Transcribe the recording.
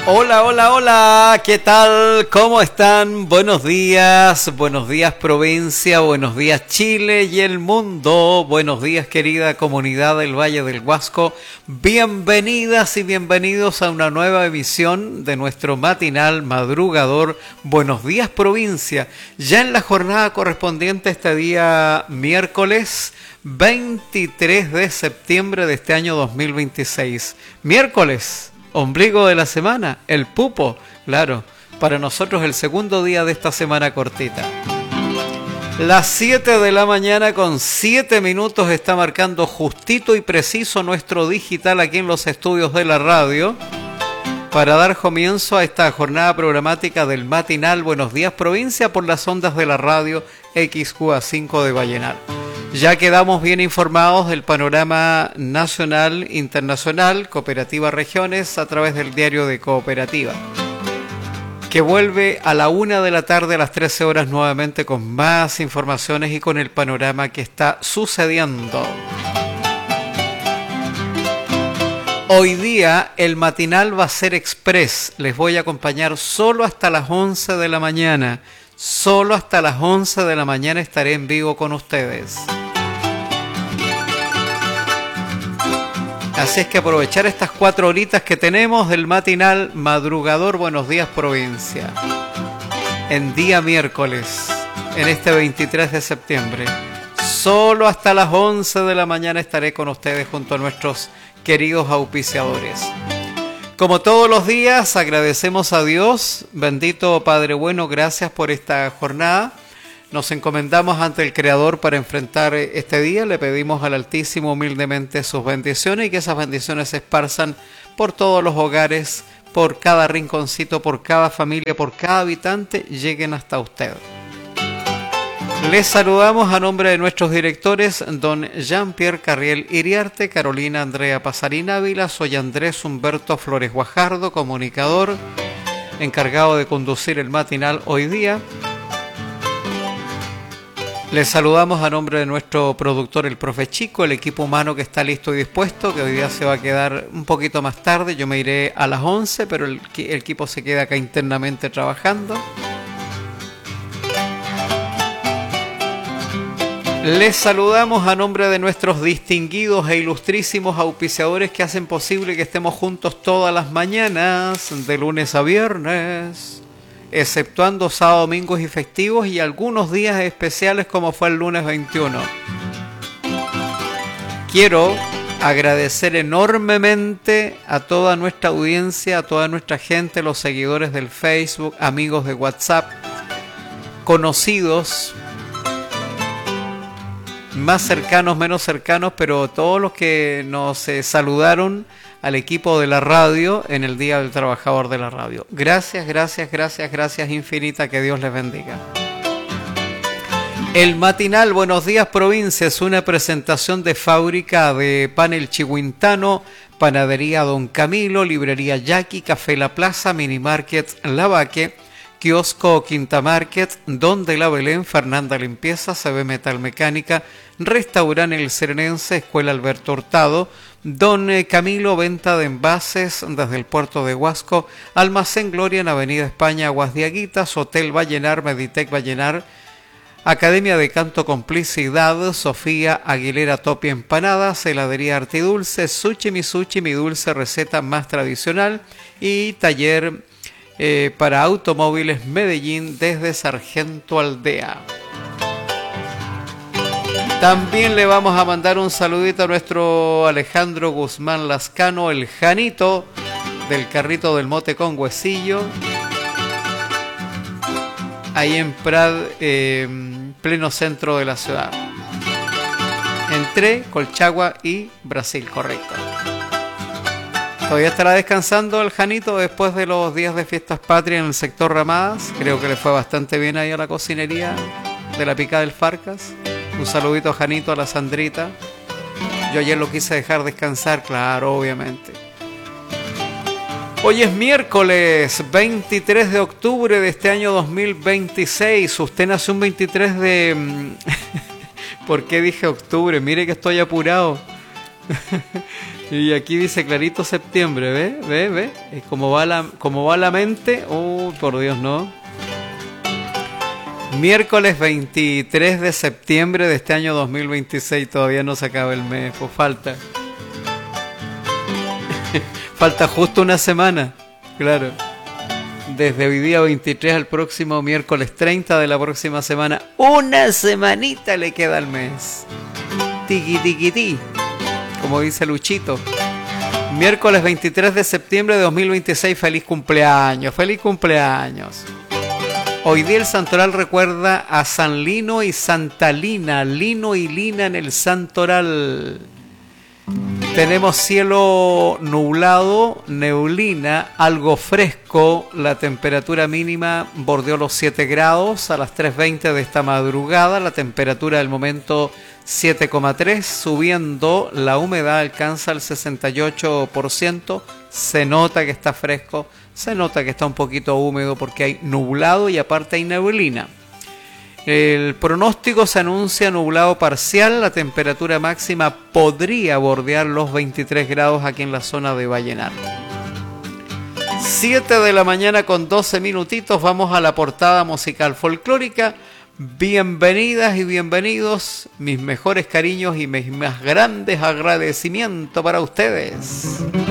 Hola, hola, hola, ¿qué tal? ¿Cómo están? Buenos días provincia, buenos días Chile y el mundo, buenos días querida comunidad del Valle del Huasco, bienvenidas y bienvenidos a una nueva emisión de nuestro matinal madrugador Buenos días provincia, ya en la jornada correspondiente a este día miércoles 23 de septiembre de este año 2026, miércoles. Ombligo de la semana, el pupo, claro, para nosotros el segundo día de esta semana cortita. Las 7 de la mañana con 7 minutos está marcando justito y preciso nuestro digital aquí en los estudios de la radio para dar comienzo a esta jornada programática del matinal Buenos Días Provincia por las ondas de la radio XQA5 de Vallenar. Ya quedamos bien informados del panorama nacional, internacional, Cooperativa Regiones a través del diario de Cooperativa, que vuelve a la 1 de la tarde a las 13 horas nuevamente con más informaciones y con el panorama que está sucediendo. Hoy día el matinal va a ser express, les voy a acompañar solo hasta las 11 de la mañana. Solo hasta las 11 de la mañana estaré en vivo con ustedes. Así es que aprovechar estas 4 horitas que tenemos del matinal madrugador Buenos Días Provincia. En día miércoles, en este 23 de septiembre. Solo hasta las 11 de la mañana estaré con ustedes junto a nuestros queridos auspiciadores. Como todos los días, agradecemos a Dios, bendito Padre bueno, gracias por esta jornada. Nos encomendamos ante el Creador para enfrentar este día. Le pedimos al Altísimo humildemente sus bendiciones y que esas bendiciones se esparzan por todos los hogares, por cada rinconcito, por cada familia, por cada habitante, lleguen hasta usted. Les saludamos a nombre de nuestros directores, don Jean-Pierre Carriel Iriarte, Carolina Andrea Pasarín Ávila, soy Andrés Humberto Flores Guajardo, comunicador, encargado de conducir el matinal hoy día. Les saludamos a nombre de nuestro productor, el profe Chico, el equipo humano que está listo y dispuesto, que hoy día se va a quedar un poquito más tarde, yo me iré a las 11, pero el equipo se queda acá internamente trabajando. Les saludamos a nombre de nuestros distinguidos e ilustrísimos auspiciadores que hacen posible que estemos juntos todas las mañanas, de lunes a viernes, exceptuando sábado, domingos y festivos y algunos días especiales como fue el lunes 21. Quiero agradecer enormemente a toda nuestra audiencia, a toda nuestra gente, los seguidores del Facebook, amigos de WhatsApp, conocidos, más cercanos, menos cercanos, pero todos los que nos saludaron al equipo de la radio en el Día del Trabajador de la Radio. Gracias, gracias, gracias, gracias infinita, que Dios les bendiga. El matinal Buenos Días Provincia es una presentación de Fábrica de Pan El Chihuintano, Panadería Don Camilo, Librería Yaqui, Café La Plaza, Mini Market La Vaque, Kiosco Quinta Market, Don de la Belén, Fernanda Limpieza, CB Metal Mecánica, Restaurante El Serenense, Escuela Alberto Hurtado, Don Camilo, venta de envases desde el puerto de Huasco, Almacén Gloria en Avenida España, Aguas de Aguitas, Hotel Vallenar, Meditec Vallenar, Academia de Canto Complicidad, Sofía Aguilera Topia Empanadas, Heladería Artidulce, Sushi Misuchi, mi dulce receta más tradicional y taller para automóviles Medellín desde Sargento Aldea. También le vamos a mandar un saludito a nuestro Alejandro Guzmán Lascano, el Janito, del carrito del mote con huesillo, ahí en Prad, pleno centro de la ciudad, entre Colchagua y Brasil, correcto. Todavía estará descansando el Janito después de los días de fiestas patrias en el sector Ramadas. Creo que le fue bastante bien ahí a la cocinería de la Picada del Farcas. Un saludito a Janito, a la Sandrita. Yo ayer lo quise dejar descansar, claro, obviamente. Hoy es miércoles 23 de octubre de este año 2026. Usted nació un 23 de... ¿Por qué dije octubre? Mire que estoy apurado. Y aquí dice clarito septiembre, ¿ve? Es como va la mente. Oh, por Dios, no. Miércoles 23 de septiembre de este año 2026. Todavía no se acaba el mes, pues falta. Falta justo una semana, claro. Desde hoy día 23 al próximo miércoles 30 de la próxima semana. Una semanita le queda al mes. Tiqui tiqui ti, como dice Luchito. Miércoles 23 de septiembre de 2026. Feliz cumpleaños, feliz cumpleaños. Hoy día el santoral recuerda a San Lino y Santa Lina. Lino y Lina en el santoral. Tenemos cielo nublado, neblina, algo fresco. La temperatura mínima bordeó los 7 grados a las 3:20 de esta madrugada. La temperatura del momento 7,3. Subiendo, la humedad alcanza el 68%. Se nota que está fresco, se nota que está un poquito húmedo porque hay nublado y aparte hay neblina. El pronóstico se anuncia nublado parcial. La temperatura máxima podría bordear los 23 grados aquí en la zona de Vallenar. 7 de la mañana con 12 minutitos. Vamos a la portada musical folclórica. Bienvenidas y bienvenidos. Mis mejores cariños y mis más grandes agradecimientos para ustedes.